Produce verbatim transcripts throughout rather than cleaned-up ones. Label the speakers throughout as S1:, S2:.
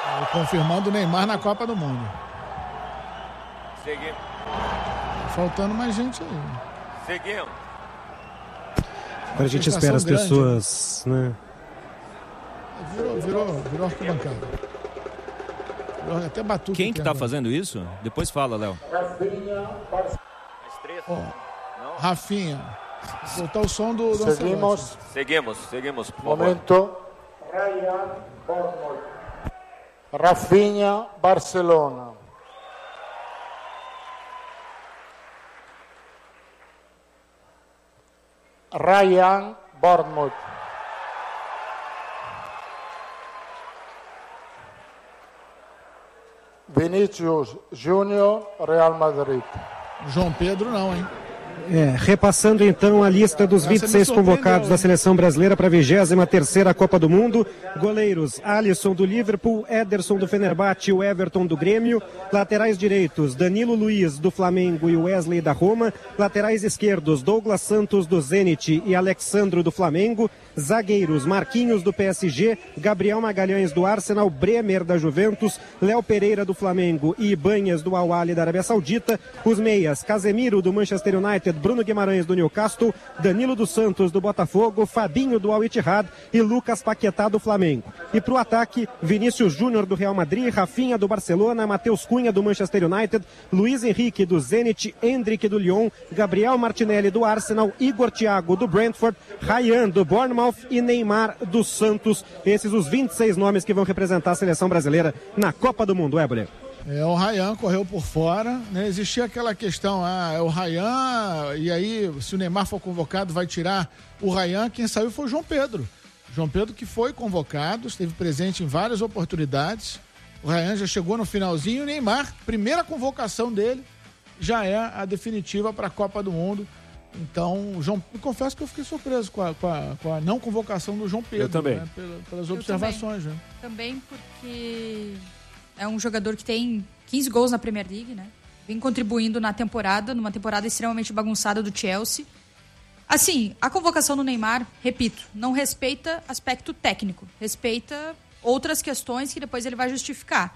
S1: Confirmando o Neymar na Copa do Mundo.
S2: Seguimos.
S1: Faltando mais gente aí.
S2: Seguimos.
S3: Agora a gente espera as grande, pessoas, né?
S1: Virou, virou, virou arquibancada. Virou até batuque.
S4: Quem que tá fazendo isso? Depois fala, Léo.
S1: Oh, Rafinha. Soltar o som do... do
S2: seguimos. Seguimos, seguimos.
S5: Momento. Ryan Bournemouth. Rafinha, Barcelona. Ryan Bournemouth. Vinícius Júnior, Real Madrid.
S1: João Pedro não, hein?
S3: É, repassando então a lista dos vinte e seis convocados da seleção brasileira para a vigésima terceira Copa do Mundo. Goleiros: Alisson do Liverpool, Ederson do Fenerbahçe e o Everton do Grêmio. Laterais direitos: Danilo Luiz do Flamengo e Wesley da Roma. Laterais esquerdos: Douglas Santos do Zenit e Alexandro do Flamengo. Zagueiros: Marquinhos do P S G, Gabriel Magalhães do Arsenal, Bremer da Juventus, Léo Pereira do Flamengo e Ibanhas do Al Ahly da Arábia Saudita. Os meias: Casemiro do Manchester United, Bruno Guimarães do Newcastle, Danilo dos Santos do Botafogo, Fabinho do Al Ittihad e Lucas Paquetá do Flamengo. E para o ataque: Vinícius Júnior do Real Madrid, Rafinha do Barcelona, Matheus Cunha do Manchester United, Luiz Henrique do Zenit, Endrick do Lyon, Gabriel Martinelli do Arsenal, Igor Thiago do Brentford, Ryan do Bournemouth e Neymar dos Santos. Esses os vinte e seis nomes que vão representar a seleção brasileira na Copa do Mundo, Éboler.
S1: É, o Ryan correu por fora, né? Existia aquela questão, ah, é o Ryan, e aí se o Neymar for convocado vai tirar o Ryan. Quem saiu foi o João Pedro. João Pedro que foi convocado, esteve presente em várias oportunidades. O Ryan já chegou no finalzinho, o Neymar, primeira convocação dele, já é a definitiva para a Copa do Mundo. Então, João, eu confesso que eu fiquei surpreso com a, com a, com a não convocação do João Pedro.
S4: Eu também.
S1: Né? Pelas, pelas observações.
S6: Também.
S1: Né?
S6: também porque é um jogador que tem quinze gols na Premier League, né? Vem contribuindo na temporada, numa temporada extremamente bagunçada do Chelsea. Assim, a convocação do Neymar, repito, não respeita aspecto técnico, respeita outras questões que depois ele vai justificar.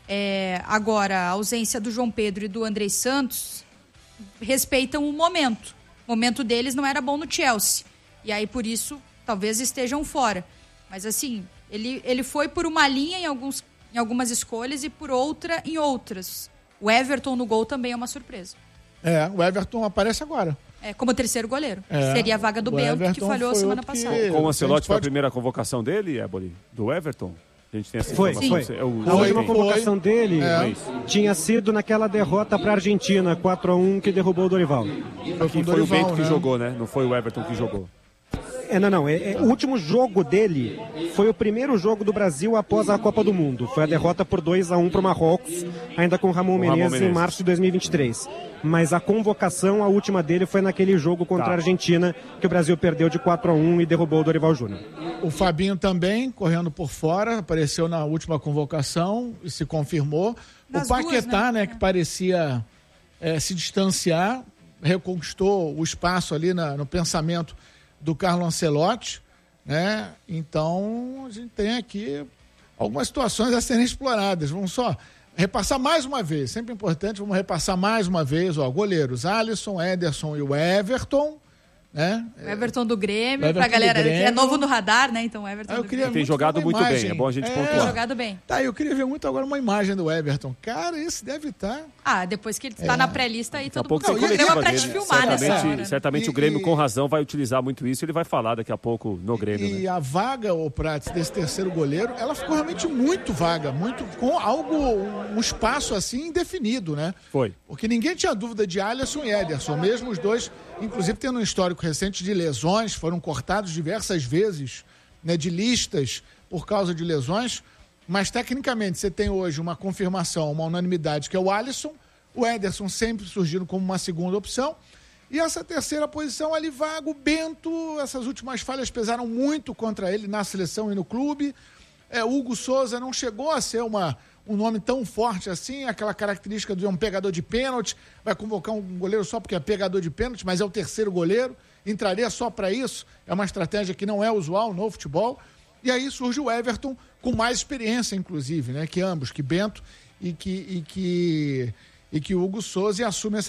S6: É, agora, a ausência do João Pedro e do Andrei Santos respeitam o momento. O momento deles não era bom no Chelsea. E aí, por isso, talvez estejam fora. Mas, assim, ele, ele foi por uma linha em, alguns, em algumas escolhas e por outra em outras. O Everton no gol também é uma surpresa.
S1: É, o Everton aparece agora.
S6: É, como terceiro goleiro.
S1: É,
S6: Seria a vaga do Bento,
S1: Everton
S6: que falhou a semana passada.
S4: Que... Com o Ancelotti
S1: pode...
S4: foi a primeira convocação dele, Éboli? Do Everton? A gente tem essa
S3: foi,
S4: informação.
S3: foi.
S4: É o...
S3: A última convocação
S1: foi.
S3: dele
S1: é.
S3: tinha sido naquela derrota para a Argentina, quatro a um, que derrubou o Dorival.
S4: Foi, foi Dorival, o Bento, né? Que jogou, né? Não foi o Everton que jogou.
S3: É, não, não. É, é, o último jogo dele foi o primeiro jogo do Brasil após a Copa do Mundo. Foi a derrota por dois a um para o Marrocos, ainda com o Ramon Menezes em março de dois mil e vinte e três. Mas a convocação, a última dele, foi naquele jogo contra tá. a Argentina, que o Brasil perdeu de quatro a um e derrubou o Dorival Júnior.
S1: O Fabinho também, correndo por fora, apareceu na última convocação e se confirmou. Nas o Paquetá, duas, né, né, que parecia é, se distanciar, reconquistou o espaço ali na, no pensamento do Carlo Ancelotti, né? Então, a gente tem aqui algumas situações a serem exploradas. Vamos só repassar mais uma vez, sempre importante, vamos repassar mais uma vez, ó, goleiros: Alisson, Ederson e o Everton, né?
S6: O Everton do Grêmio, Everton pra galera que é novo no radar, né? Então o Everton
S1: ah, eu
S6: do
S1: queria
S6: Grêmio.
S4: Tem jogado muito
S1: imagem.
S4: bem, é bom a gente
S1: é,
S4: pontuar.
S6: Tem jogado bem.
S1: Tá, eu queria ver muito agora uma imagem do Everton. Cara, esse deve estar...
S6: Ah, depois que ele está é. na pré-lista aí, todo
S4: mundo...
S6: Não,
S4: tem
S6: uma pra te filmar
S4: certamente,
S6: nessa hora.
S4: Certamente e, o Grêmio, e... com razão, vai utilizar muito isso. Ele vai falar daqui a pouco no Grêmio.
S1: E
S4: né?
S1: a vaga, ô Prats, desse terceiro goleiro, ela ficou realmente muito vaga, muito com algo, um espaço assim indefinido, né?
S4: Foi.
S1: Porque ninguém tinha dúvida de Alisson e Ederson, mesmo os dois, inclusive tendo um histórico recente de lesões, foram cortados diversas vezes, né, de listas por causa de lesões, mas tecnicamente você tem hoje uma confirmação, uma unanimidade, que é o Alisson, o Ederson sempre surgindo como uma segunda opção, e essa terceira posição ali vaga o Bento. Essas últimas falhas pesaram muito contra ele na seleção e no clube. É, Hugo Souza não chegou a ser uma, um nome tão forte assim, aquela característica de um pegador de pênalti, vai convocar um goleiro só porque é pegador de pênalti, mas é o terceiro goleiro, entraria só para isso, é uma estratégia que não é usual no futebol. E aí surge o Everton com mais experiência, inclusive, né? Que ambos, que Bento e que, e que, e que Hugo Souza, e assume essa